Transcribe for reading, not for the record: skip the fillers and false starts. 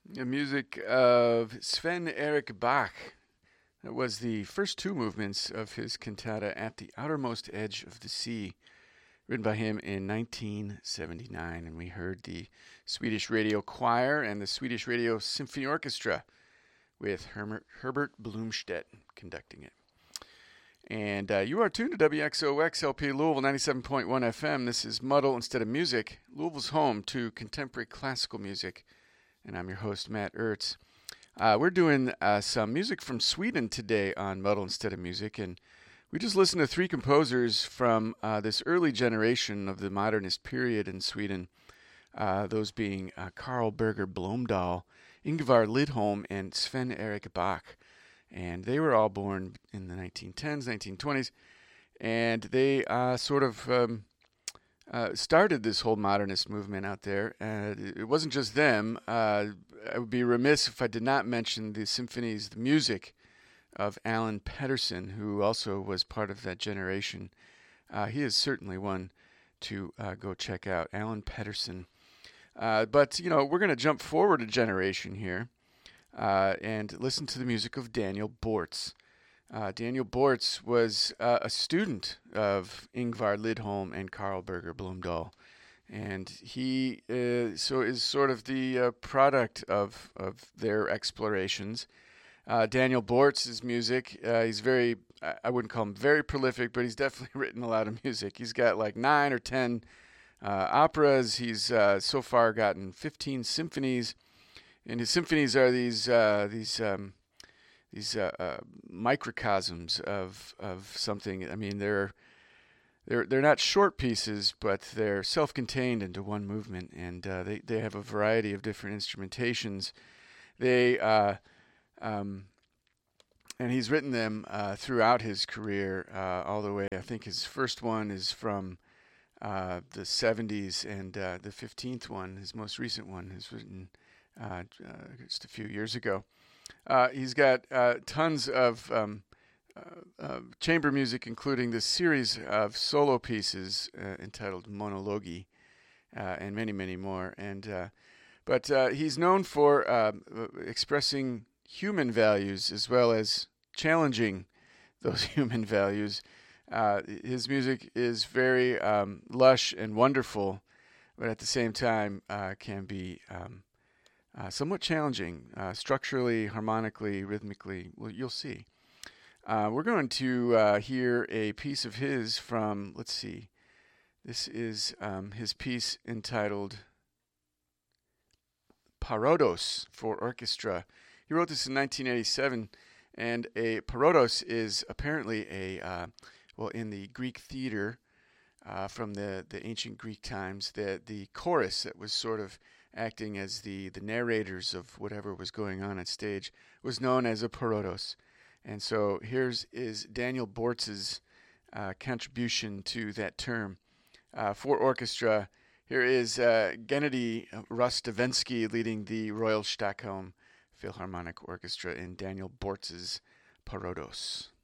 The music of Sven Erik Bach. That was the first two movements of his cantata At the Outermost Edge of the Sea, written by him in 1979. And we heard the Swedish Radio Choir and the Swedish Radio Symphony Orchestra with Herbert Blomstedt conducting it. And you are tuned to WXOXLP Louisville 97.1 FM. This is Muddle Instead of Music, Louisville's home to contemporary classical music. And I'm your host, Matt Ertz. We're doing some music from Sweden today on Muddle Instead of Music. And we just listened to three composers from this early generation of the modernist period in Sweden. Those being Carl Berger Blomdahl, Ingvar Lidholm, and Sven Erik Bach. And they were all born in the 1910s, 1920s. And they started this whole modernist movement out there. It wasn't just them. I would be remiss if I did not mention the symphonies, the music of Alan Pedersen, who also was part of that generation. He is certainly one to go check out, Alan Pedersen. But, we're going to jump forward a generation here and listen to the music of Daniel Bortz. Daniel Bortz was a student of Ingvar Lidholm and Carl Berger Blomdahl, and he is sort of the product of their explorations. Daniel Bortz's music, he's very, I wouldn't call him very prolific, but he's definitely written a lot of music. He's got like 9 or 10 operas. He's so far gotten 15 symphonies, and his symphonies are these microcosms of something. I mean, they're not short pieces, but they're self-contained into one movement, and they have a variety of different instrumentations. And he's written them throughout his career, all the way. I think his first one is from the 70s, and the 15th one, his most recent one, is written just a few years ago. He's got tons of chamber music, including this series of solo pieces entitled Monologi, and many, many more. But he's known for expressing human values as well as challenging those human values. His music is very lush and wonderful, but at the same time can be somewhat challenging, structurally, harmonically, rhythmically. Well, you'll see. We're going to hear a piece of his from, let's see, this is his piece entitled Parodos for Orchestra. He wrote this in 1987, and a parodos is apparently in the Greek theater from the ancient Greek times, the chorus that was sort of acting as the narrators of whatever was going on stage was known as a parodos. And so here's Daniel Bortz's contribution to that term for orchestra. Here is Gennady Rostavensky leading the Royal Stockholm Philharmonic Orchestra in Daniel Bortz's Parodos.